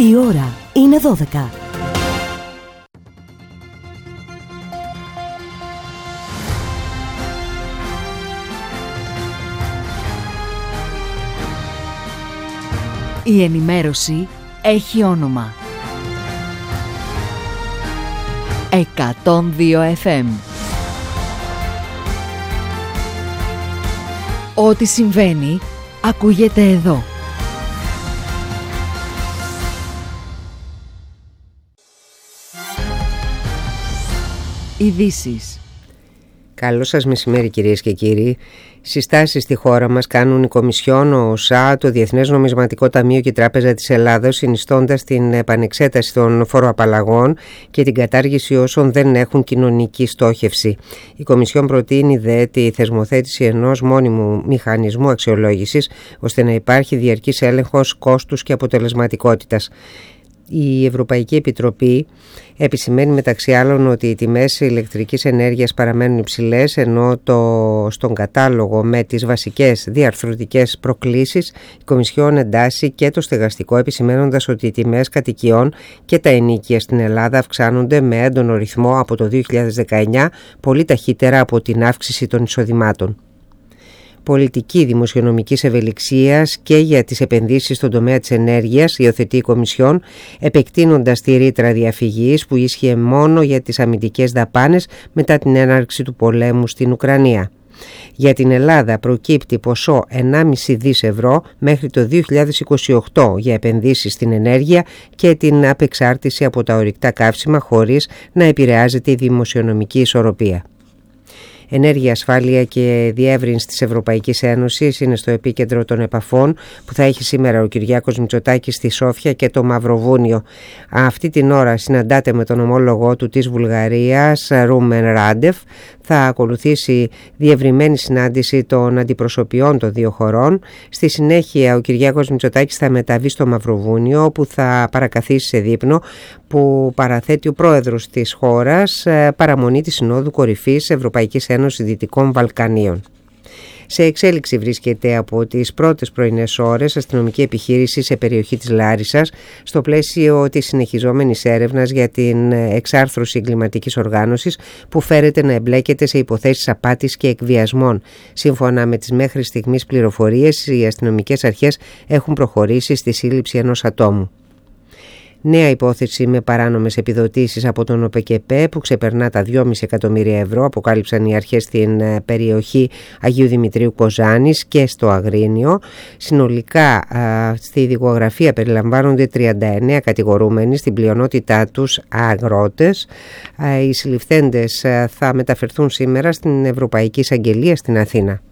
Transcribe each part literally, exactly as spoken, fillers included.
Η ώρα είναι δώδεκα. Η ενημέρωση έχει όνομα. εκατόν δύο εφ εμ. Ό,τι συμβαίνει ακούγεται εδώ. Ειδήσεις. Καλό σας μεσημέρι κυρίες και κύριοι. Συστάσεις στη χώρα μας κάνουν η Κομισιόν, ο ΟΣΑ, το Διεθνές Νομισματικό Ταμείο και η Τράπεζα της Ελλάδας, συνιστώντας την επανεξέταση των φοροαπαλλαγών και την κατάργηση όσων δεν έχουν κοινωνική στόχευση. Η Κομισιόν προτείνει δε τη θεσμοθέτηση ενός μόνιμου μηχανισμού αξιολόγησης, ώστε να υπάρχει διαρκής έλεγχος κόστους και αποτελεσματικότητας. Η Ευρωπαϊκή Επιτροπή επισημαίνει μεταξύ άλλων ότι οι τιμές ηλεκτρικής ενέργειας παραμένουν υψηλές, ενώ το, στον κατάλογο με τις βασικές διαρθρωτικές προκλήσεις η Κομισιόν εντάσσει και το στεγαστικό, επισημαίνοντας ότι οι τιμές κατοικιών και τα ενοίκια στην Ελλάδα αυξάνονται με έντονο ρυθμό από το δύο χιλιάδες δεκαεννιά, πολύ ταχύτερα από την αύξηση των εισοδημάτων. Πολιτική δημοσιονομικής ευελιξίας και για τις επενδύσεις στον τομέα της ενέργειας υιοθετεί η Κομισιόν, επεκτείνοντας τη ρήτρα διαφυγής που ίσχυε μόνο για τις αμυντικές δαπάνες μετά την έναρξη του πολέμου στην Ουκρανία. Για την Ελλάδα προκύπτει ποσό ενάμιση δις ευρώ μέχρι το δύο χιλιάδες είκοσι οκτώ για επενδύσεις στην ενέργεια και την απεξάρτηση από τα ορυκτά καύσιμα χωρίς να επηρεάζεται η δημοσιονομική ισορροπία. Ενέργεια, ασφάλεια και διεύρυνση της Ευρωπαϊκής Ένωσης είναι στο επίκεντρο των επαφών που θα έχει σήμερα ο Κυριάκος Μητσοτάκης στη Σόφια και το Μαυροβούνιο. Αυτή την ώρα συναντάται με τον ομόλογό του της Βουλγαρίας, Ρούμεν Ράντεφ. Θα ακολουθήσει διευρυμένη συνάντηση των αντιπροσωπιών των δύο χωρών. Στη συνέχεια ο Κυριάκος Μητσοτάκης θα μεταβεί στο Μαυροβούνιο, όπου θα παρακαθίσει σε δείπνο που παραθέτει ο πρόεδρος της χώρας, παραμονή της Συνόδου Κορυφής Ευρωπαϊκής Ένωσης Δυτικών Βαλκανίων. Σε εξέλιξη βρίσκεται από τις πρώτες πρωινές ώρες αστυνομική επιχείρηση σε περιοχή της Λάρισσας στο πλαίσιο της συνεχιζόμενης έρευνας για την εξάρθρωση εγκληματικής οργάνωσης που φέρεται να εμπλέκεται σε υποθέσεις απάτης και εκβιασμών. Σύμφωνα με τις μέχρι στιγμής πληροφορίες, οι αστυνομικές αρχές έχουν προχωρήσει στη σύλληψη ενός ατόμου. Νέα υπόθεση με παράνομες επιδοτήσεις από τον ΟΠΕΚΕΠΕ που ξεπερνά τα δυόμισι εκατομμύρια ευρώ, αποκάλυψαν οι αρχές στην περιοχή Αγίου Δημητρίου Κοζάνης και στο Αγρίνιο. Συνολικά α, στη δικογραφία περιλαμβάνονται τριάντα εννέα κατηγορούμενοι, στην πλειονότητά τους αγρότες. Α, οι συλληφθέντες α, θα μεταφερθούν σήμερα στην Ευρωπαϊκή Εισαγγελία στην Αθήνα.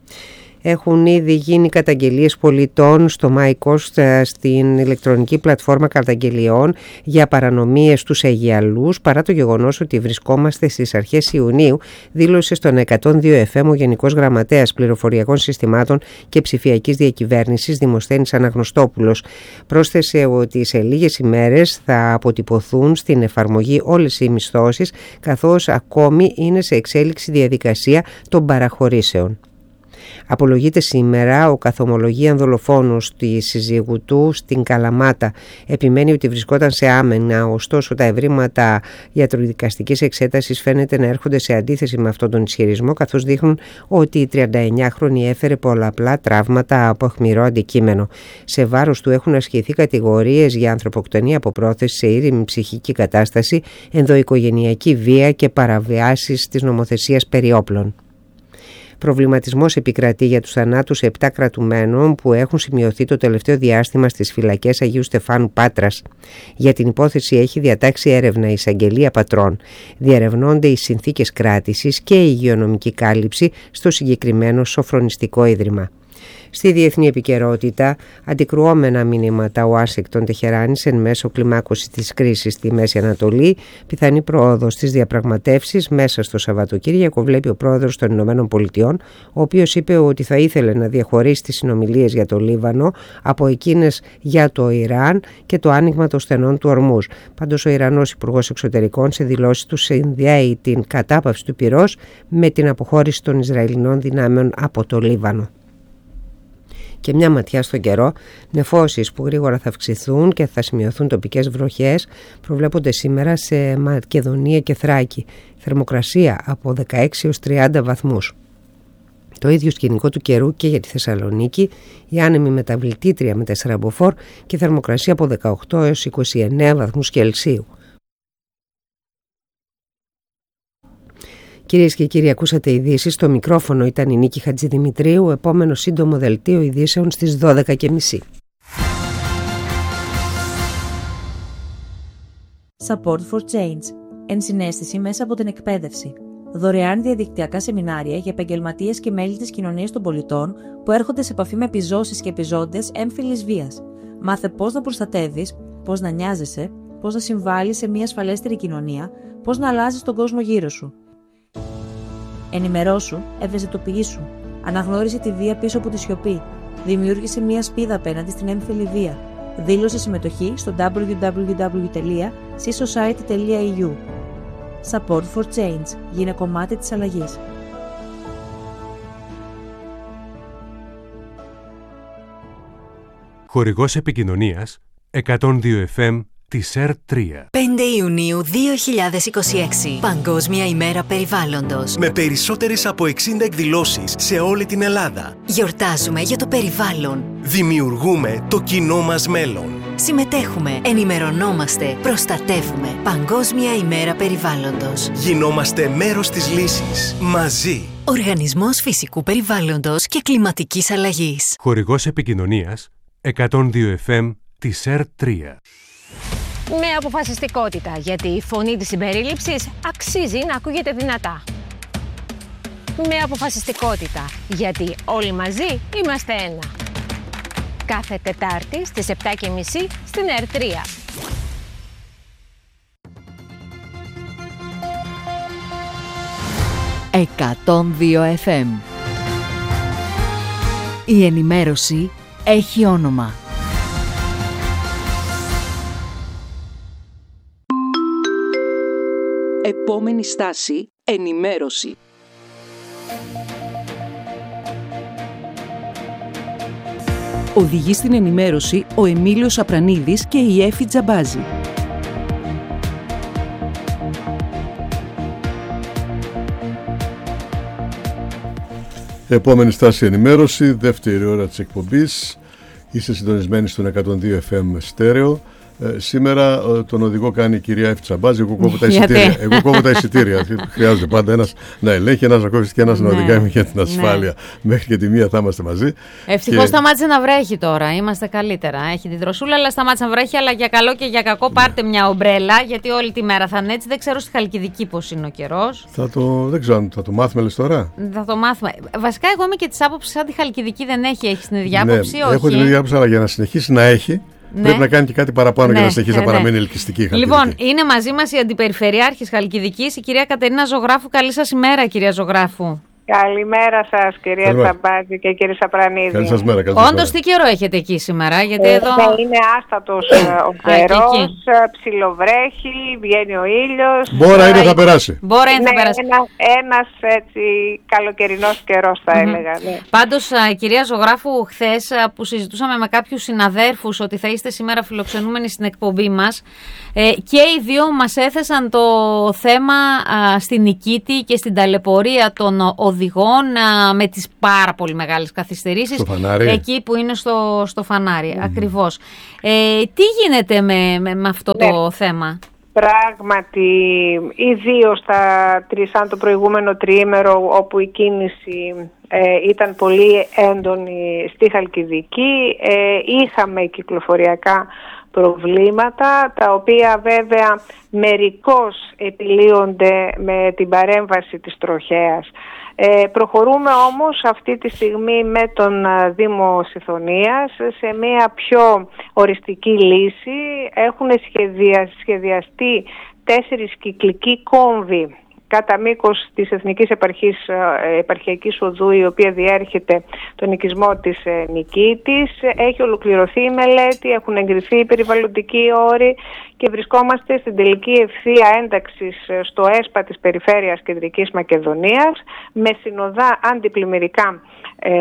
Έχουν ήδη γίνει καταγγελίες πολιτών στο MyCost, στην ηλεκτρονική πλατφόρμα καταγγελιών για παρανομίες στους Αιγιαλούς, παρά το γεγονός ότι βρισκόμαστε στις αρχές Ιουνίου, δήλωσε στον εκατόν δύο εφ εμ ο Γενικός Γραμματέας Πληροφοριακών Συστημάτων και Ψηφιακής Διακυβέρνησης Δημοσθένης Αναγνωστόπουλος. Πρόσθεσε ότι σε λίγες ημέρες θα αποτυπωθούν στην εφαρμογή όλες οι μισθώσεις, καθώς ακόμη είναι σε εξέλιξη διαδικασία των παραχωρήσεων. Απολογείται σήμερα ο καθομολογίαν δολοφόνος της συζύγου του στην Καλαμάτα. Επιμένει ότι βρισκόταν σε άμενα, ωστόσο τα ευρήματα ιατροδικαστικής εξέτασης φαίνεται να έρχονται σε αντίθεση με αυτόν τον ισχυρισμό, καθώς δείχνουν ότι η τριανταεννιάχρονη έφερε πολλαπλά τραύματα από αιχμηρό αντικείμενο. Σε βάρος του έχουν ασκηθεί κατηγορίες για ανθρωποκτονία από πρόθεση σε ήρεμη ψυχική κατάσταση, ενδοοικογενειακή βία και παραβιάσεις της νομοθεσίας περί όπλων. Προβληματισμός επικρατεί για τους θανάτους επτά κρατουμένων που έχουν σημειωθεί το τελευταίο διάστημα στις φυλακές Αγίου Στεφάνου Πάτρας. Για την υπόθεση έχει διατάξει έρευνα η Εισαγγελία Πατρών. Διερευνώνται οι συνθήκες κράτησης και η υγειονομική κάλυψη στο συγκεκριμένο σοφρονιστικό ίδρυμα. Στη διεθνή επικαιρότητα, αντικρουόμενα μηνύματα Ουάσιγκτον Τεχεράνης εν μέσω κλιμάκωση της κρίσης στη Μέση Ανατολή, πιθανή πρόοδος στις διαπραγματεύσεις μέσα στο Σαββατοκύριακο βλέπει ο πρόεδρος των Ηνωμένων Πολιτειών, ο οποίος είπε ότι θα ήθελε να διαχωρίσει τις συνομιλίες για το Λίβανο από εκείνες για το Ιράν και το άνοιγμα των στενών του Ορμούζ. Πάντως, ο Ιρανός Υπουργός Εξωτερικών σε δηλώσεις του συνδέει την κατάπαυση του πυρός με την αποχώρηση των Ισραηλινών δυνάμεων από το Λίβανο. Και μια ματιά στον καιρό, νεφώσεις που γρήγορα θα αυξηθούν και θα σημειωθούν τοπικές βροχές προβλέπονται σήμερα σε Μακεδονία και Θράκη. Θερμοκρασία από δεκαέξι έως τριάντα βαθμούς. Το ίδιο σκηνικό του καιρού και για τη Θεσσαλονίκη, η άνεμη μεταβλητήτρια με τέσσερα μποφόρ και θερμοκρασία από δεκαοκτώ έως είκοσι εννέα βαθμούς Κελσίου. Κυρίες και κύριοι, ακούσατε ειδήσεις. Στο μικρόφωνο ήταν η Νίκη Χατζηδημητρίου. Επόμενο σύντομο δελτίο ειδήσεων στις δώδεκα και μισή. Support for Change. Ενσυναίσθηση μέσα από την εκπαίδευση. Δωρεάν διαδικτυακά σεμινάρια για επαγγελματίες και μέλη της κοινωνίας των πολιτών που έρχονται σε επαφή με επιζώσεις και επιζώντες έμφυλης βίας. Μάθε πώς να προστατεύεις, πώς να νοιάζεσαι, πώς να συμβάλλεις σε μια ασφαλέστερη κοινωνία, πώς να αλλάζεις τον κόσμο γύρω σου. Ενημερώσου, ευαισθητοποιήσου. Αναγνώρισε τη βία πίσω από τη σιωπή. Δημιούργησε μια σπίδα απέναντι στην έμφυλη βία. Δήλωσε συμμετοχή στο double-u double-u double-u τελεία c society τελεία e u. Support for Change. Γίνε κομμάτι της αλλαγής. Χορηγός επικοινωνίας εκατόν δύο εφ εμ της ΕΡ τρία. πέντε Ιουνίου δύο χιλιάδες είκοσι έξι. Παγκόσμια ημέρα περιβάλλοντος. Με περισσότερες από εξήντα εκδηλώσεις σε όλη την Ελλάδα. Γιορτάζουμε για το περιβάλλον. Δημιουργούμε το κοινό μας μέλλον. Συμμετέχουμε, ενημερωνόμαστε, προστατεύουμε. Παγκόσμια ημέρα περιβάλλοντος. Γινόμαστε μέρος της λύσης. Μαζί. Οργανισμός Φυσικού Περιβάλλοντος και Κλιματικής Αλλαγής. Χορηγός επικοινωνίας εκατόν δύο εφ εμ της ΕΡ τρία. Με αποφασιστικότητα, γιατί η φωνή της συμπερίληψης αξίζει να ακούγεται δυνατά. Με αποφασιστικότητα, γιατί όλοι μαζί είμαστε ένα. Κάθε Τετάρτη στις επτά και μισή στην ΕΡ τρία. εκατόν δύο εφ εμ. Η ενημέρωση έχει όνομα. Επόμενη στάση, ενημέρωση. Οδηγεί στην ενημέρωση ο Εμίλιος Απρανίδης και η Έφη Τζαμπάζη. Επόμενη στάση, ενημέρωση, δεύτερη ώρα της εκπομπής. Είστε συντονισμένοι στον εκατόν δύο εφ εμ στέρεο. Ε, σήμερα ε, τον οδηγό κάνει η κυρία Έφη Τζαμπάζη. Εγώ κόβω τα εισιτήρια. Εγώ κόβω τα εισιτήρια. Χρειάζεται πάντα ένας να ελέγχει, ένας να κόβει και ένας να οδηγάει για την ασφάλεια. Ναι. Μέχρι και τη μία θα είμαστε μαζί. Ευτυχώς και... σταμάτησε να βρέχει τώρα. Είμαστε καλύτερα. Έχει τη δροσούλα, αλλά σταμάτησε να βρέχει. Αλλά για καλό και για κακό, πάρτε μια ομπρέλα, γιατί όλη τη μέρα θα είναι έτσι. Δεν ξέρω στη Χαλκιδική πώς είναι ο καιρός. Θα το, δεν ξέρω αν θα το μάθουμε λες τώρα. Θα το μάθουμε. Βασικά, εγώ είμαι και τη άποψη σαν τη Χαλκιδική δεν έχει. Έχει την ίδια άποψη, ναι, όχι. Έχω την ίδια άποψη, αλλά για να συνεχίσει να έχει. Ναι. Πρέπει να κάνει και κάτι παραπάνω ναι, για να συνεχίσει ναι, να παραμείνει ναι. ελκυστική η Χαλκιδική. Λοιπόν, είναι μαζί μας η Αντιπεριφερειάρχης Χαλκιδικής, η κυρία Κατερίνα Ζωγράφου. Καλή σας ημέρα, κυρία Ζωγράφου. Καλημέρα σας, κυρία Τζαμπάζη και κύριε Σαπρανίδη. Καλή σας μέρα. Όντως, τι καιρό έχετε εκεί σήμερα, γιατί ε, εδώ... Είναι άστατος ο καιρός, ψιλοβρέχει, βγαίνει ο ήλιος. Μπόρα είναι θα περάσει. Μπόρα είναι ναι, θα περάσει. Ένα, ένας έτσι καλοκαιρινός καιρός θα mm-hmm. έλεγα. Ναι. Πάντως, κυρία Ζωγράφου, χθες που συζητούσαμε με κάποιους συναδέρφους ότι θα είστε σήμερα φιλοξενούμενοι στην εκπομπή μας, ε, και οι δύο μας έθεσαν το θέμα α, στην Νικήτη και στην ταλαιπωρία των οδηγών με τις πάρα πολύ μεγάλες καθυστερήσεις εκεί που είναι στο, στο φανάρι. Mm-hmm. Ακριβώς. Ε, τι γίνεται με, με, με αυτό ναι. το θέμα? Πράγματι, ιδίως τα σαν το προηγούμενο τριήμερο όπου η κίνηση ε, ήταν πολύ έντονη στη Χαλκιδική, ε, είχαμε κυκλοφοριακά προβλήματα, τα οποία βέβαια μερικώς επιλύονται με την παρέμβαση της τροχέας. Ε, προχωρούμε όμως αυτή τη στιγμή με τον Δήμο Σιθωνίας σε μια πιο οριστική λύση. Έχουν σχεδια, σχεδιαστεί τέσσερις κυκλικοί κόμβοι κατά μήκος της Εθνικής Επαρχής, Επαρχιακής Οδού, η οποία διέρχεται τον οικισμό της Νικήτης. Έχει ολοκληρωθεί η μελέτη, έχουν εγκριθεί οι περιβαλλοντικοί όροι και βρισκόμαστε στην τελική ευθεία ένταξης στο ΕΣΠΑ της Περιφέρειας Κεντρικής Μακεδονίας με συνοδά αντιπλημμυρικά ε,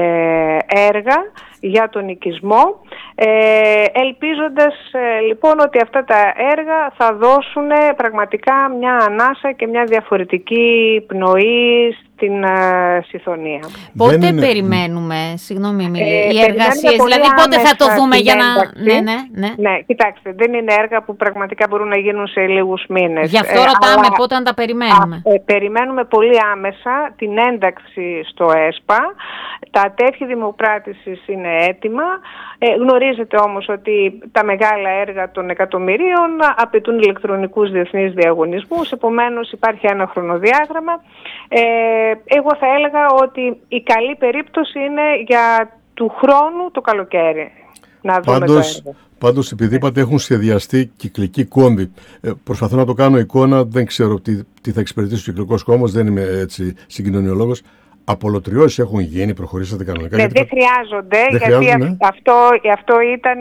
έργα για τον οικισμό, ε, ελπίζοντας ε, λοιπόν ότι αυτά τα έργα θα δώσουν πραγματικά μια ανάσα και μια διαφορετική πνοή στην uh, Συθωνία. Πότε είναι... περιμένουμε, συγγνώμη Εμίλη, ε, οι εργασίες, δηλαδή πότε θα το δούμε για να... Ναι, ναι, ναι. ναι, κοιτάξτε, δεν είναι έργα που πραγματικά μπορούν να γίνουν σε λίγους μήνες. Γι' αυτό ε, ρωτάμε αλλά, πότε να τα περιμένουμε. Α, ε, περιμένουμε πολύ άμεσα την ένταξη στο ΕΣΠΑ. Τα τεύχη δημοπράτησης είναι έτοιμα. Ε, γνωρίζετε όμως ότι τα μεγάλα έργα των εκατομμυρίων απαιτούν ηλεκτρονικούς διεθνείς διαγωνισμούς, επομένως υπάρχει ένα χρονοδιάγραμμα. Ε, εγώ θα έλεγα ότι η καλή περίπτωση είναι για του χρόνου το καλοκαίρι να δούμε πάντως, το έργο. Πάντως, επειδή είπατε έχουν σχεδιαστεί κυκλικοί κόμβοι, ε, προσπαθώ να το κάνω εικόνα, δεν ξέρω τι, τι θα εξυπηρετήσει ο κυκλικός κόμβος, δεν είμαι έτσι συγκοινωνιολόγος. Απολωτριώσεις έχουν γίνει, προχωρήσατε κανονικά? Ναι, δεν χρειάζονται, δεν γιατί χρειάζονται, ναι. αυτό, αυτό, ήταν,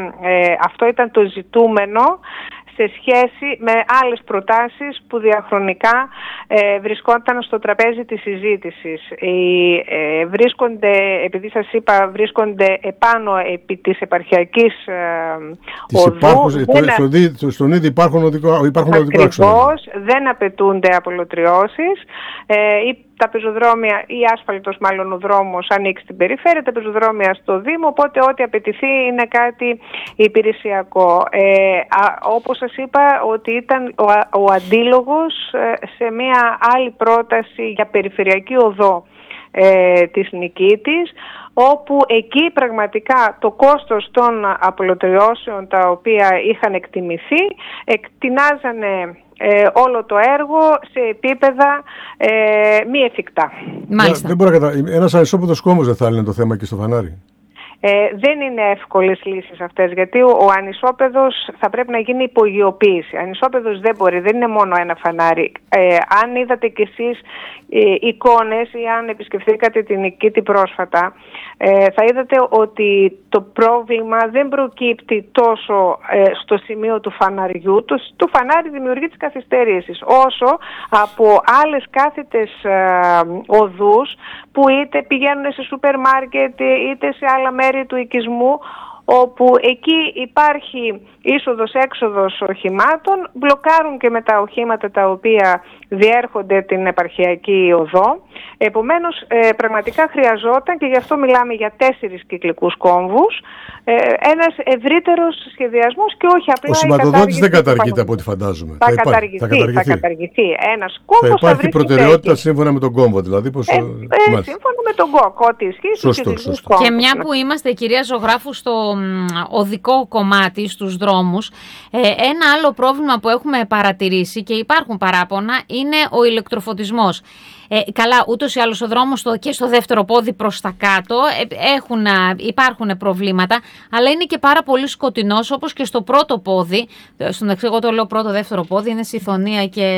ε, αυτό ήταν το ζητούμενο σε σχέση με άλλες προτάσεις που διαχρονικά ε, βρισκόταν στο τραπέζι της συζήτησης. Οι, ε, βρίσκονται, επειδή σας είπα, βρίσκονται επάνω επί της επαρχιακής ε, οδού. Υπάρχουν, δεν, στο, στον ήδη υπάρχουν οδικό, υπάρχουν οδικό άξονα. Ακριβώς, δεν απαιτούνται απολωτριώσεις. Ε, τα πεζοδρόμια ή άσφαλτος μάλλον ο δρόμος ανοίξει στην περιφέρεια, τα πεζοδρόμια στο Δήμο, οπότε ό,τι απαιτηθεί είναι κάτι υπηρεσιακό. Ε, α, όπως σας είπα ότι ήταν ο, ο αντίλογος σε μια άλλη πρόταση για περιφερειακή οδό ε, της Νικήτης, όπου εκεί πραγματικά το κόστος των απολωτριώσεων τα οποία είχαν εκτιμηθεί εκτινάζανε Ε, όλο το έργο σε επίπεδα ε, μη εφικτά. Μάλιστα. Δεν μπορώ να κατα... Ένας ανισόπεδος κόμβος δεν θα είναι το θέμα και στο φανάρι? Ε, δεν είναι εύκολες λύσεις αυτές, γιατί ο, ο ανισόπεδος θα πρέπει να γίνει υπογειοποίηση. Ανισόπεδος δεν μπορεί, δεν είναι μόνο ένα φανάρι. Ε, αν είδατε κι εσείς ε, εικόνες ή αν επισκεφθήκατε την Νικήτη πρόσφατα, ε, θα είδατε ότι το πρόβλημα δεν προκύπτει τόσο ε, στο σημείο του φαναριού. Το, το φανάρι δημιουργεί τις καθυστερήσεις, όσο από άλλες κάθετες ε, οδούς που είτε πηγαίνουν σε σούπερ μάρκετ είτε σε άλλα μέρη του οικισμού, όπου εκεί υπάρχει είσοδος-έξοδος οχημάτων, μπλοκάρουν και με τα οχήματα τα οποία διέρχονται την επαρχιακή οδό. Επομένως, ε, πραγματικά χρειαζόταν, και γι' αυτό μιλάμε για τέσσερις κυκλικούς κόμβους, ε, ένας ευρύτερος σχεδιασμός και όχι απλά... Ο σηματοδότης δεν καταργείται από ό,τι φαντάζομαι. Θα, θα, καταργηθεί, θα, καταργηθεί. θα καταργηθεί. Ένας κόμβος θα υπάρχει θα προτεραιότητα εκεί. Σύμφωνα με τον κόμβο, δηλαδή. Πώς, ε, ε, σύμφωνα με τον κόμβο, ό,τι ισχύει στους κυκλικούς κόμβους. Και μια που είμαστε, κυρία Ζωγράφου, στο οδικό κομμάτι, στους δρόμους, ε, ένα άλλο πρόβλημα που έχουμε παρατηρήσει και υπάρχουν παράπονα είναι ο ηλεκτροφωτισμός. Ε, καλά, ούτως ή άλλως ο δρόμος στο, και στο δεύτερο πόδι προς τα κάτω ε, έχουν, υπάρχουν προβλήματα, αλλά είναι και πάρα πολύ σκοτεινός, όπως και στο πρώτο πόδι. Στον εγώ το λέω πρώτο, δεύτερο πόδι, είναι Συθωνία και...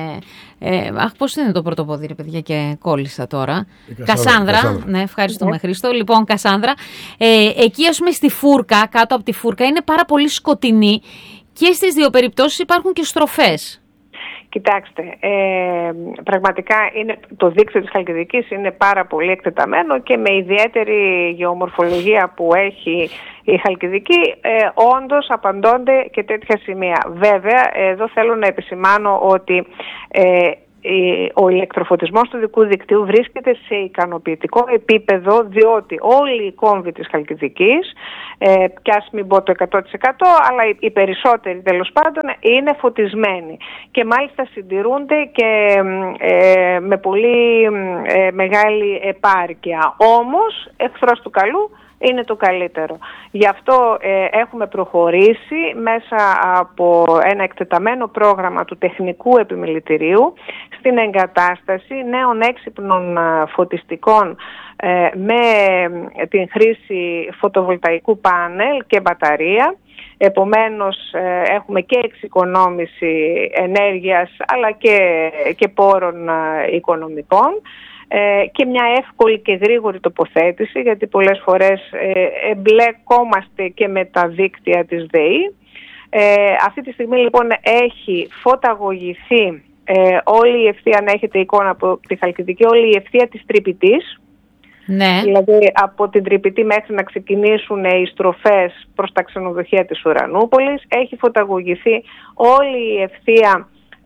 Ε, αχ, πώς είναι το πρώτο πόδι, ρε παιδιά, και κόλλησα τώρα. Κασάνδρα, Κασάνδρα. Ναι, ευχαριστούμε mm-hmm. Χρήστο. Λοιπόν, Κασάνδρα, ε, εκεί ας πούμε στη φούρκα, κάτω από τη φούρκα, είναι πάρα πολύ σκοτεινή και στις δύο περιπτώσεις υπάρχουν και στροφές. Κοιτάξτε, ε, πραγματικά είναι, το δίκτυο της Χαλκιδικής είναι πάρα πολύ εκτεταμένο και με ιδιαίτερη γεωμορφολογία που έχει η Χαλκιδική, ε, όντως απαντώνται και τέτοια σημεία. Βέβαια, εδώ θέλω να επισημάνω ότι ε, ο ηλεκτροφωτισμός του δικού δικτύου βρίσκεται σε ικανοποιητικό επίπεδο, διότι όλοι οι κόμβοι της Χαλκιδικής, ε, και ας μην πω το εκατό τοις εκατό, αλλά οι, οι περισσότεροι τέλος πάντων είναι φωτισμένοι και μάλιστα συντηρούνται και ε, με πολύ ε, μεγάλη επάρκεια. Όμως, εχθρός του καλού είναι το καλύτερο. Γι' αυτό ε, έχουμε προχωρήσει μέσα από ένα εκτεταμένο πρόγραμμα του Τεχνικού Επιμελητηρίου στην εγκατάσταση νέων έξυπνων φωτιστικών ε, με την χρήση φωτοβολταϊκού πάνελ και μπαταρία, Επομένως έχουμε και εξοικονόμηση ενέργειας αλλά και, και πόρων οικονομικών και μια εύκολη και γρήγορη τοποθέτηση, γιατί πολλές φορές εμπλεκόμαστε και με τα δίκτυα της ΔΕΗ. Αυτή τη στιγμή λοιπόν έχει φωταγωγηθεί όλη η ευθεία, αν έχετε εικόνα από τη Χαλκιδική, όλη η ευθεία της Τρυπητής. Ναι. Δηλαδή από την Τρυπητή μέχρι να ξεκινήσουν οι στροφές προς τα ξενοδοχεία της Ουρανούπολης. Έχει φωταγωγηθεί όλη η ευθεία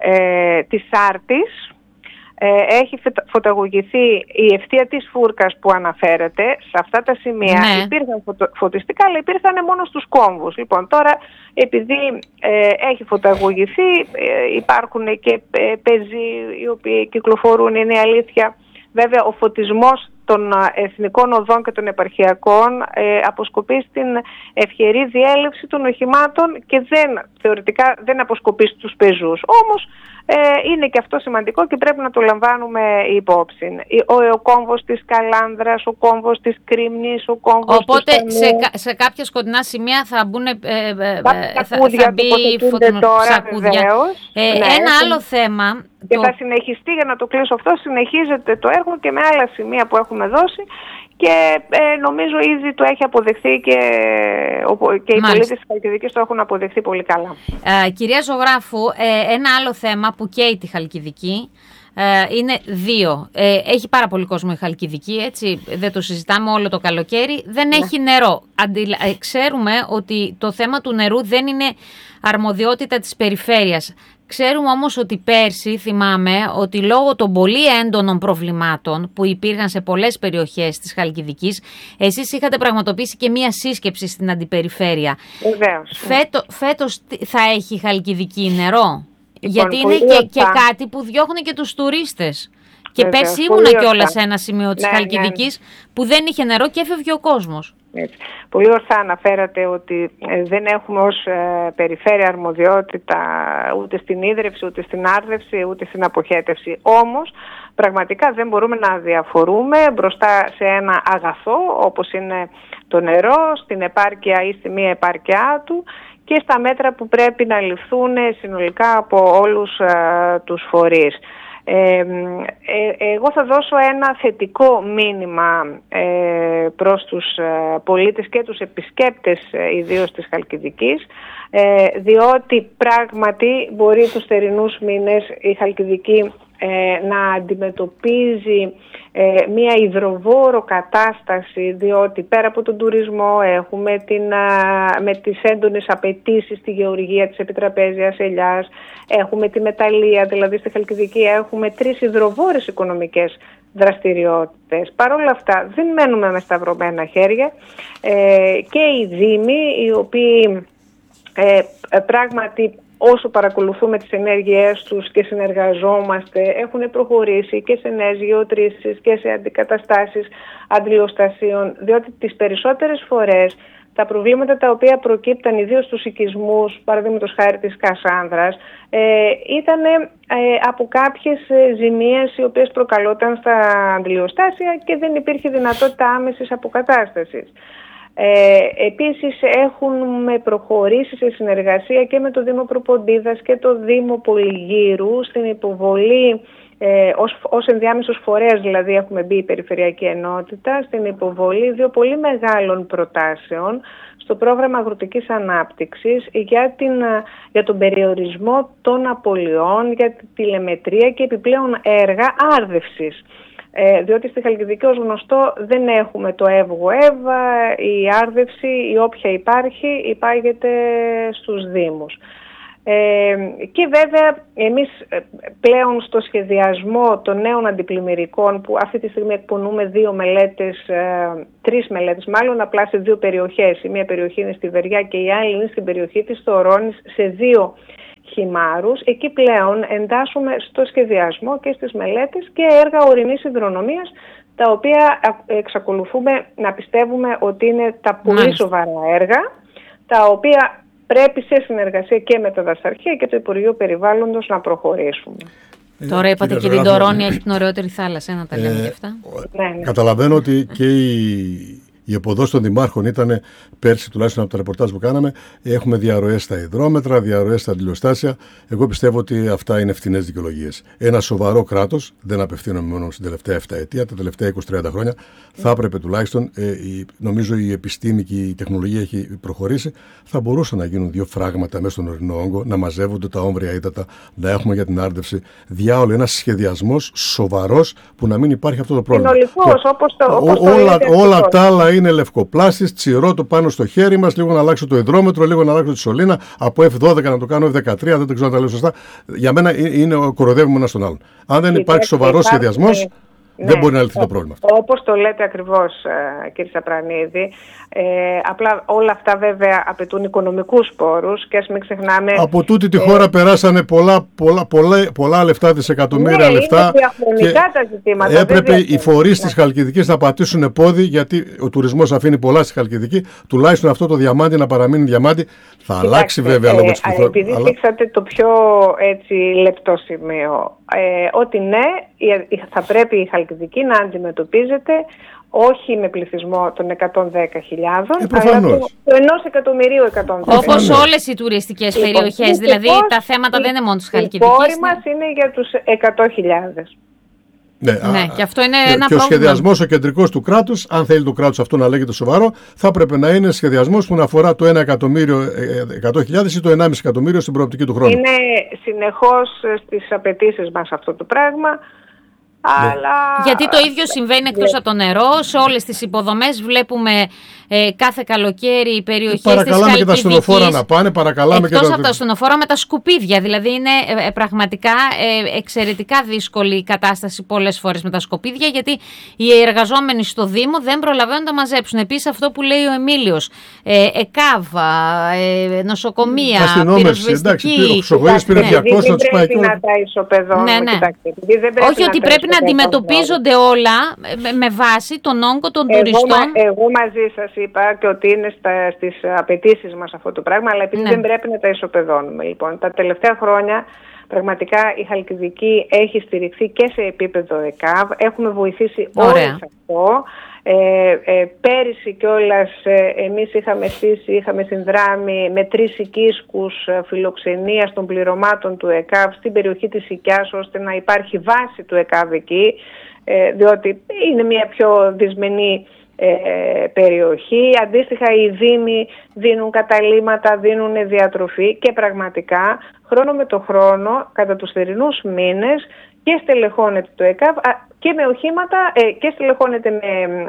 ε, της Άρτης. Ε, έχει φωταγωγηθεί η ευθεία της Φούρκας που αναφέρεται. Σε αυτά τα σημεία ναι. υπήρχαν φωτο, φωτιστικά, αλλά υπήρχαν μόνο στους κόμβους. Λοιπόν, τώρα επειδή ε, έχει φωταγωγηθεί, ε, υπάρχουν και ε, πεζοί οι οποίοι κυκλοφορούν, είναι αλήθεια. Βέβαια, ο φωτισμός των εθνικών οδών και των επαρχιακών ε, αποσκοπεί στην ευχερή διέλευση των οχημάτων και δεν, θεωρητικά δεν αποσκοπεί στους πεζούς. Όμως ε, είναι και αυτό σημαντικό και πρέπει να το λαμβάνουμε υπόψη. Ο, ο κόμβος της Καλάνδρας, ο κόμβος της Κρίμνης, ο κόμβος Οπότε του σε, σε κάποια σκοτεινά σημεία θα μπουν ε, ε, θα, θα μπει τώρα βεβαίως. Ε, ναι, ένα άλλο θέμα... Και το... θα συνεχιστεί, για να το κλείσω αυτό, συνεχίζεται το έργο και με άλλα σημεία που έχουμε δώσει και ε, νομίζω ήδη το έχει αποδεχθεί και, και οι πολίτες της Χαλκιδικής το έχουν αποδεχθεί πολύ καλά. Ε, κυρία Ζωγράφου, ε, ένα άλλο θέμα που καίει τη Χαλκιδική ε, είναι δύο. Ε, έχει πάρα πολύ κόσμο η Χαλκιδική, έτσι, δεν το συζητάμε όλο το καλοκαίρι, δεν ναι. έχει νερό. Αντιλα... Ε, ξέρουμε ότι το θέμα του νερού δεν είναι αρμοδιότητα της περιφέρειας. Ξέρουμε όμως ότι πέρσι, θυμάμαι, ότι λόγω των πολύ έντονων προβλημάτων που υπήρχαν σε πολλές περιοχές της Χαλκιδικής, εσείς είχατε πραγματοποιήσει και μία σύσκεψη στην αντιπεριφέρεια. Βεβαίως. Φέτο, φέτος θα έχει η Χαλκιδική νερό? Λοιπόν, γιατί είναι και, και κάτι που διώχνει και τους τουρίστες. Και Βεβαίως, πέρσι ήμουνα κιόλας σε ένα σημείο της ναι, Χαλκιδικής ναι. που δεν είχε νερό και έφευγε ο κόσμος. Έτσι. Πολύ ορθά αναφέρατε ότι ε, δεν έχουμε ως ε, περιφέρεια αρμοδιότητα ούτε στην ίδρυυση, ούτε στην άρδευση, ούτε στην αποχέτευση. Όμως πραγματικά δεν μπορούμε να διαφορούμε μπροστά σε ένα αγαθό όπως είναι το νερό, στην επάρκεια ή στη μία επάρκειά του και στα μέτρα που πρέπει να ληφθούν συνολικά από όλους ε, τους φορείς. Ε, ε, εγώ θα δώσω ένα θετικό μήνυμα ε, προς τους ε, πολίτες και τους επισκέπτες ε, ιδίως της Χαλκιδικής ε, διότι πράγματι μπορεί τους θερινούς μήνες η Χαλκιδική ε, να αντιμετωπίζει ε, μια υδροβόρο κατάσταση, διότι πέρα από τον τουρισμό έχουμε την, α, με τις έντονες απαιτήσεις στη γεωργία της επιτραπέζιας ελιάς, έχουμε τη μεταλλεία, δηλαδή στη Χαλκιδική έχουμε τρεις υδροβόρες οικονομικές δραστηριότητες. Παρ' όλα αυτά δεν μένουμε με σταυρωμένα χέρια ε, και οι δήμοι οι οποίοι ε, πράγματι όσο παρακολουθούμε τις ενέργειές τους και συνεργαζόμαστε, έχουν προχωρήσει και σε νέες γεωτρήσεις και σε αντικαταστάσεις αντιλιοστασίων, διότι τις περισσότερες φορές τα προβλήματα τα οποία προκύπταν ιδίως στους οικισμούς, παραδείγματος χάρη της Κασάνδρας, ε, ήταν ε, από κάποιες ζημίες οι οποίες προκαλόταν στα αντιλιοστάσια και δεν υπήρχε δυνατότητα άμεσης αποκατάστασης. Ε, επίσης έχουμε προχωρήσει σε συνεργασία και με το Δήμο Προποντίδας και το Δήμο Πολυγύρου στην υποβολή ε, ως, ως ενδιάμεσος φορέας, δηλαδή έχουμε μπει η Περιφερειακή Ενότητα στην υποβολή δύο πολύ μεγάλων προτάσεων στο πρόγραμμα αγροτικής ανάπτυξης για, την, για τον περιορισμό των απολειών, για τη τηλεμετρία και επιπλέον έργα άρδευσης. Ε, διότι στη Χαλκιδική ως γνωστό δεν έχουμε το ΕΒΓΟΕΒ, η άρδευση, η όποια υπάρχει, υπάγεται στους Δήμους. Ε, και βέβαια εμείς πλέον στο σχεδιασμό των νέων αντιπλημμυρικών, που αυτή τη στιγμή εκπονούμε δύο μελέτες, ε, τρεις μελέτες μάλλον, απλά σε δύο περιοχές. Η μία περιοχή είναι στη Βεριά και η άλλη είναι στην περιοχή της Θωρώνης, σε δύο χυμάρους. Εκεί πλέον εντάσσουμε στο σχεδιασμό και στις μελέτες και έργα ορεινής υδρονομίας, τα οποία εξακολουθούμε να πιστεύουμε ότι είναι τα πολύ Μάλιστα. σοβαρά έργα, τα οποία πρέπει σε συνεργασία και με τα δασαρχεία και το Υπουργείο Περιβάλλοντος να προχωρήσουμε. Ε, Τώρα είπατε και την Τωρώνη έχει την ωραιότερη θάλασσα, να τα λέμε ε, και αυτά. Ναι, ναι. Καταλαβαίνω ότι και η Οι αποδόσεις των δημάρχων ήταν πέρσι, τουλάχιστον από τα ρεπορτάζ που κάναμε, έχουμε διαρροές στα υδρόμετρα, διαρροές στα αντιλιοστάσια. Εγώ πιστεύω ότι αυτά είναι ευθυνές δικαιολογίες. Ένα σοβαρό κράτος, δεν απευθύνομαι μόνο στην τελευταία επταετία, τα τελευταία είκοσι με τριάντα χρόνια, θα έπρεπε τουλάχιστον, ε, η, νομίζω η επιστήμη και η τεχνολογία έχει προχωρήσει, θα μπορούσαν να γίνουν δύο φράγματα μέσα στον ορεινό όγκο, να μαζεύονται τα όμβρια ύδατα, να έχουμε για την άρδευση. Διάολο, ένας σχεδιασμός σοβαρός που να μην υπάρχει αυτό το πρόβλημα. Συνολικός, το, όπως το, όπως ό, το όλα, όλα τα άλλα είναι λευκοπλάστης, τσιρώ το πάνω στο χέρι μας, λίγο να αλλάξω το υδρόμετρο, λίγο να αλλάξω τη σωλήνα, από εφ δώδεκα να το κάνω εφ δεκατρία, δεν ξέρω αν τα λέω σωστά. Για μένα είναι κοροδεύουμε ένα στον άλλον. Αν δεν υπάρχει σοβαρός σχεδιασμός, ναι, δεν μπορεί να λυθεί το πρόβλημα αυτό. Όπως το λέτε ακριβώς, κύριε Σαπρανίδη, ε, απλά όλα αυτά βέβαια απαιτούν οικονομικούς πόρους και ας μην ξεχνάμε... Από τούτη τη ε, χώρα περάσανε πολλά, πολλά, πολλά, πολλά λεφτά, δισεκατομμύρια ναι, λεφτά. Είναι τα ζητήματα. Έπρεπε οι φορείς της Χαλκιδικής να πατήσουν πόδι, γιατί ο τουρισμός αφήνει πολλά στη Χαλκιδική, τουλάχιστον αυτό το διαμάντι να παραμείνει διαμάντι. Θα Κοιτάξτε, αλλάξει βέβαια ε, λόγω της πληθώρας. Επειδή αλλά... δείξατε το πιο έτσι, λεπτό σημείο, ε, ότι ναι, θα πρέπει η Χαλκιδική να αντιμετωπίζεται όχι με πληθυσμό των εκατόν δέκα χιλιάδων, ε, αλλά το ενός εκατομμυρίου εκατόν δέκα. Όπως όλες οι τουριστικές λοιπόν, περιοχές, δηλαδή πώς, τα θέματα η, δεν είναι μόνο της Χαλκιδικής. Η πόρη μας είναι για τους εκατό χιλιάδες. Ναι, ναι α, και αυτό είναι και, ένα και πρόβλημα. Ο σχεδιασμός ο κεντρικός του κράτους, αν θέλει το κράτος αυτό να λέγεται σοβαρό, θα έπρεπε να είναι σχεδιασμός που να αφορά το ένα εκατομμύριο εκατό χιλιάδες ή το ενάμιση εκατομμύριο στην προοπτική του χρόνου. Είναι συνεχώς στις απαιτήσεις μας αυτό το πράγμα. Αλλά... Γιατί το ίδιο συμβαίνει εκτός από το νερό, σε όλες τις υποδομές βλέπουμε ε, κάθε καλοκαίρι οι περιοχές της Χαλκιδικής. Παρακαλάμε και τα ασθενοφόρα να πάνε, παρακαλάμε εκτός και τα... από τα ασθενοφόρα με τα σκουπίδια, δηλαδή είναι ε, πραγματικά ε, εξαιρετικά δύσκολη η κατάσταση πολλές φορές με τα σκουπίδια, γιατί οι εργαζόμενοι στο Δήμο δεν προλαβαίνουν να τα μαζέψουν. Επίσης αυτό που λέει ο Εμίλιος, ε, ΕΚΑΒ, ε, νοσοκομεία, πυροσβεστική... Όχι ότι πρέπει να αντιμετωπίζονται όλα με βάση τον όγκο των εγώ, τουριστών. Εγώ μαζί σας είπα και ότι είναι στα, στις απαιτήσεις μας αυτό το πράγμα, αλλά επειδή ναι. δεν πρέπει να τα ισοπεδώνουμε. Λοιπόν, τα τελευταία χρόνια πραγματικά η Χαλκιδική έχει στηριχθεί και σε επίπεδο ΕΚΑΒ. Έχουμε βοηθήσει όλοι σε αυτό. Ε, ε, πέρυσι κιόλας ε, εμείς είχαμε στήσει, είχαμε συνδράμει με τρεις οικίσκους ε, φιλοξενίας των πληρωμάτων του ΕΚΑΒ στην περιοχή της Σικιάς, ώστε να υπάρχει βάση του ΕΚΑΒ εκεί, ε, διότι είναι μια πιο δυσμενή ε, περιοχή. Αντίστοιχα οι δήμοι δίνουν καταλύματα, δίνουν διατροφή και πραγματικά χρόνο με το χρόνο κατά τους θερινούς μήνες και στελεχώνεται το ΕΚΑΒ και με οχήματα ε, και στελεχώνεται με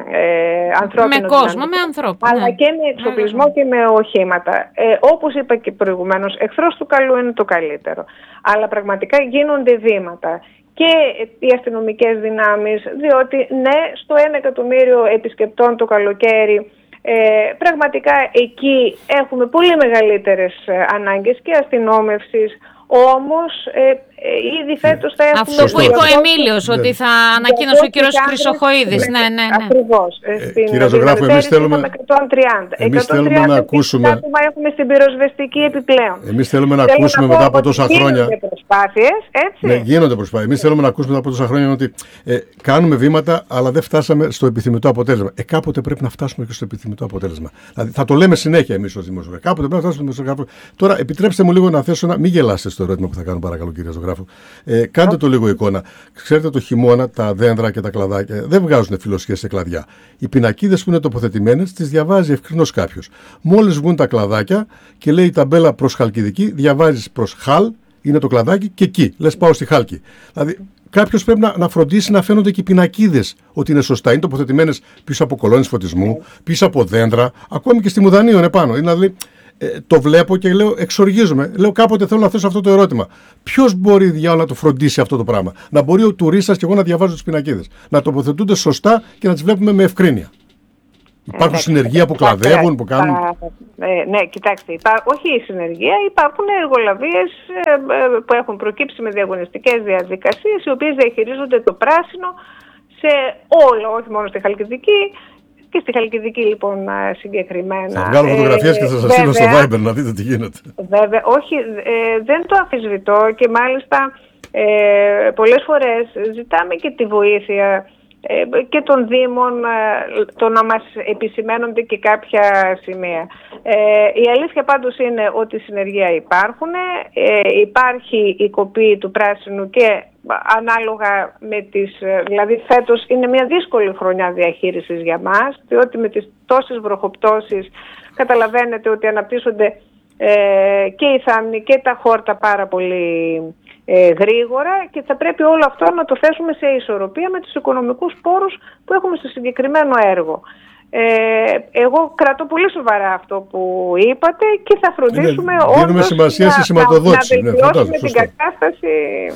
ε, ανθρώπινο με κόσμο, με ανθρώπινο, αλλά ναι. και με εξοπλισμό και με οχήματα. Ε, όπως είπα και προηγουμένως, εχθρός του καλού είναι το καλύτερο. Αλλά πραγματικά γίνονται βήματα. Και οι αστυνομικές δυνάμεις, διότι ναι, στο ένα εκατομμύριο επισκεπτών το καλοκαίρι, ε, πραγματικά εκεί έχουμε πολύ μεγαλύτερες ε, ανάγκες και αστυνόμευσης. Όμως ε, ε, ήδη φέτος θα έχουμε... Αυτό που είπε ο Εμίλιος, ότι θα ανακοίνωσε ο κύριος Χρυσοχοΐδης. Ναι, ναι, ναι. Ακριβώς. Ε, κύριε Ζωγράφου, εμείς θέλουμε, εκατόν τριάντα. εμείς θέλουμε να ακούσουμε... άτομα έχουμε στην πυροσβεστική επιπλέον. Εμείς θέλουμε να Θέλω ακούσουμε να μετά από τόσα χρόνια... Γίνονται προσπάθειες, έτσι. Ναι, γίνονται προσπάθειες. Εμείς θέλουμε να ακούσουμε μετά από τόσα χρόνια ότι ε, κάνουμε βήματα, αλλά δεν φτάσαμε στο επιθυμητό αποτέλεσμα. Ε, κάποτε πρέπει να φτάσουμε και στο επιθυμητό αποτέλεσμα. Δηλαδή, θα το λέμε συνέχεια εμείς ως δημοσιογράφοι. Κάποτε πρέπει να φτάσουμε στο επιθυμητό. Τώρα, επιτρέψτε μου λίγο να θέσω ένα. Μην γελάσετε στο ερώτημα που θα κάνω, παρακαλώ, κύριε Ζωγράφου. Ε, κάντε το λίγο εικόνα. Ξέρετε, το χειμώνα τα δέντρα και τα κλαδάκια δεν βγάζουν φιλοσχές σε κλαδιά. Οι πινακίδες που είναι τοποθετημένες τις διαβάζει ευκρινώς κάποιος. Μόλις βγουν τα κλαδάκια και λέει η ταμπέλα προς Χαλκιδική, διαβάζεις προς Χαλ, είναι το κλαδάκι και εκεί. Λες πάω στη Χάλκη. Δηλαδή, κάποιος πρέπει να, να φροντίσει να φαίνονται και οι πινακίδες ότι είναι σωστά. Είναι τοποθετημένες πίσω από κολόνες φωτισμού, πίσω από δέντρα, ακόμη και στη Μουδανίων επάνω. Δηλαδή, ε, το βλέπω και λέω, εξοργίζομαι. Λέω, κάποτε θέλω να θέσω αυτό το ερώτημα. Ποιος μπορεί διάολο να το φροντίσει αυτό το πράγμα? Να μπορεί ο τουρίστας και εγώ να διαβάζω τις πινακίδες. Να τοποθετούνται σωστά και να τις βλέπουμε με ευκρίνεια. Υπάρχουν ε, συνεργεία που κλαδεύουν, που κάνουν. Ε, ναι, κοιτάξτε, υπά, όχι η συνεργεία, υπάρχουν εργολαβίες ε, ε, που έχουν προκύψει με διαγωνιστικές διαδικασίες, οι οποίες διαχειρίζονται το πράσινο σε όλο, όχι μόνο στη Χαλκιδική, και στη Χαλκιδική λοιπόν συγκεκριμένα. Θα βγάλω φωτογραφίες ε, και θα σας στείλω στο Viber να δείτε τι γίνεται. Βέβαια, όχι, ε, δεν το αμφισβητώ και μάλιστα ε, πολλές φορές ζητάμε και τη βοήθεια και των Δήμων, το να μας επισημαίνονται και κάποια σημεία. Ε, η αλήθεια πάντως είναι ότι συνεργεία υπάρχουν, ε, υπάρχει η κοπή του πράσινου και ανάλογα με τις, δηλαδή φέτος είναι μια δύσκολη χρονιά διαχείρισης για μας, διότι με τις τόσες βροχοπτώσεις καταλαβαίνετε ότι αναπτύσσονται ε, και οι θάμνοι και τα χόρτα πάρα πολύ ε, γρήγορα και θα πρέπει όλο αυτό να το θέσουμε σε ισορροπία με τους οικονομικούς πόρους που έχουμε στο συγκεκριμένο έργο. Ε, εγώ κρατώ πολύ σοβαρά αυτό που είπατε και θα φροντίσουμε όντως να, σημασία στη σηματοδότηση. να, να βελτιώσουμε ναι, την κατάσταση.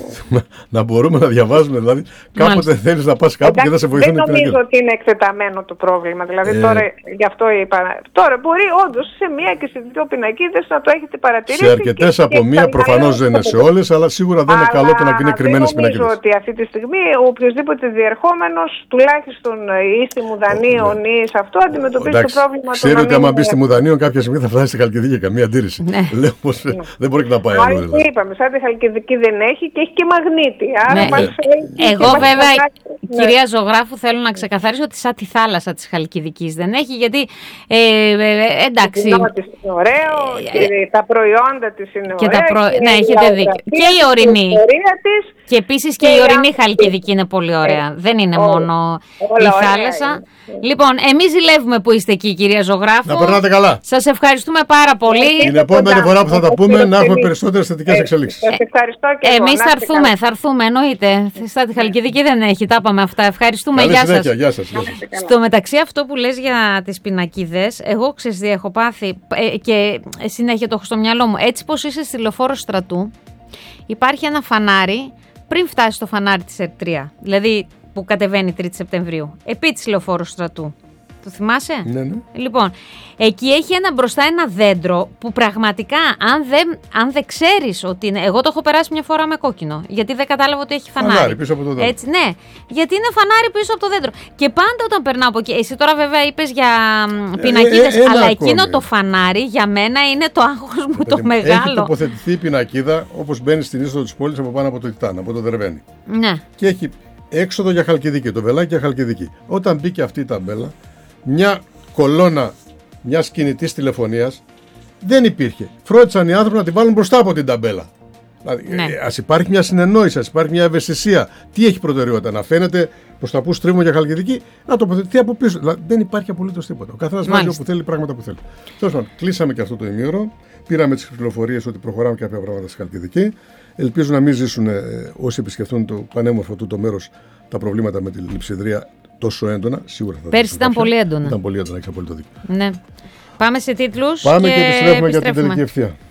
Να μπορούμε να διαβάζουμε, δηλαδή κάποτε θέλεις να πας κάπου και θα σε βοηθούν. Δεν νομίζω ότι είναι εκτεταμένο το πρόβλημα, δηλαδή ε... τώρα γι' αυτό είπα. Τώρα μπορεί όντως σε μία και σε δύο πινακίδες να το έχετε παρατηρήσει. Σε αρκετές από μία, προφανώς δεν είναι σε όλες, αλλά σίγουρα δεν είναι καλό το να είναι κρυμμένες πινακίδες. Νομίζω ότι αυτή τη στιγμή ο οποιοσδήποτε διερχόμενος, τουλάχιστον ή στη Μουδανίων ή σε αυτό, αντιμετωπίζει το πρόβλημα. Ξέρω ότι άμα μπει στη Μουδανίων κάποια στιγμή θα φτάσει στη Χαλκιδική, καμία αντίρρηση. Λέω πως ναι. δεν μπορεί να πάει άλλο. Δηλαδή. Είπαμε, σαν τη Χαλκιδική δεν έχει και έχει και μαγνήτη. Άρα ναι. μας Εγώ βέβαια, ναι. κυρία Ζωγράφου, θέλω να ξεκαθαρίσω ότι σαν τη θάλασσα της Χαλκιδικής δεν έχει, γιατί ε, ε, εντάξει. Το της είναι ωραίο, και τα προϊόντα της είναι και ωραία. Τα προ... και ναι, έχετε δίκιο. Και η ορεινή. Και επίσης και, και η ορεινή Χαλκιδική είναι πολύ ωραία. Ε, δεν είναι όλα, μόνο όλα, η θάλασσα. Ωραία, λοιπόν, εμείς ζηλεύουμε που είστε εκεί, κυρία Ζωγράφου. Να περνάτε καλά. Σας ευχαριστούμε πάρα πολύ. Την επόμενη φορά που θα τα πούμε να έχουμε περισσότερες θετικές εξελίξεις. Σας ευχαριστώ και εγώ. Εμείς θα έρθουμε, θα έρθουμε, εννοείται. Στα τη Χαλκιδική δεν έχει, τα είπαμε αυτά. Ευχαριστούμε, γεια σας. Γεια σας. Στο μεταξύ, αυτό που λες για τις πινακίδες, εγώ ξέρεις τι έχω πάθει και συνέχεια το έχω στο μυαλό μου. Έτσι πως είσαι στη Λεωφόρο Στρατού, υπάρχει ένα φανάρι πριν φτάσει στο φανάρι της ΕΡΤ τρία. Δηλαδή που κατεβαίνει τρίτη Σεπτεμβρίου, επί της Λεωφόρου Στρατού. Το θυμάσαι? Ναι, ναι. Λοιπόν, εκεί έχει ένα μπροστά ένα δέντρο που πραγματικά αν δεν, αν δεν ξέρεις ότι είναι... Εγώ το έχω περάσει μια φορά με κόκκινο, γιατί δεν κατάλαβα ότι έχει φανάρι. Φανάρι πίσω από το δέντρο. Έτσι, ναι, γιατί είναι φανάρι πίσω από το δέντρο. Και πάντα όταν περνάω από εκεί, εσύ τώρα βέβαια είπες για πινακίδες, ε, ε, αλλά εκείνο ακόμη. Το φανάρι για μένα είναι το άγχος μου το μεγάλο. Έχει τοποθετηθεί η πινακίδα όπως μπαίνει στην είσοδο της πόλης από πάνω από το Τιτάν, από το Δερβένι. Ναι. Και έχει έξοδο για Χαλκιδική, το βελάκι για Χαλκιδική. Όταν μπήκε αυτή η ταμπέλα, μια κολόνα μιας κινητής τηλεφωνίας δεν υπήρχε. Φρόντισαν οι άνθρωποι να τη βάλουν μπροστά από την ταμπέλα. Δηλαδή, ναι. ας υπάρχει μια συνεννόηση, ας υπάρχει μια ευαισθησία. Τι έχει προτεραιότητα, να φαίνεται προς τα που στρίβουμε για Χαλκιδική, να τοποθετηθεί από πίσω. Δηλαδή, δεν υπάρχει απολύτως τίποτα. Ο καθένας βάζει όπου θέλει, πράγματα που θέλει. Τέλος πάντων, κλείσαμε και αυτό το ημίωρο. Πήραμε τις πληροφορίες ότι προχωράμε κάποια πράγματα στη Χαλκιδική. Ελπίζω να μην ζήσουν ε, όσοι επισκεφτούν το πανέμορφο το μέρος τα προβλήματα με τη λειψιδρία τόσο έντονα. Σίγουρα θα Πέρσι ήταν πολύ έντονα. Ήταν πολύ έντονα, έχεις απόλυτο δίκιο. Ναι. Πάμε σε τίτλους. Πάμε και, και επιστρέφουμε, επιστρέφουμε για την τελική ευθεία.